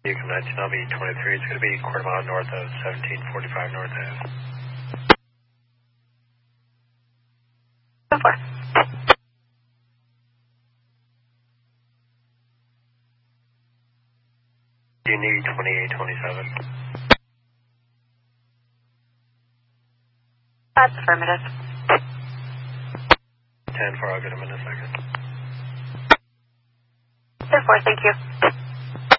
You come 19, I'll be 23. It's going to be a quarter mile north of 1745 North Ave. So far. You need 2827. That's affirmative. 10 4, I'll get him in a second. 10-4, thank you.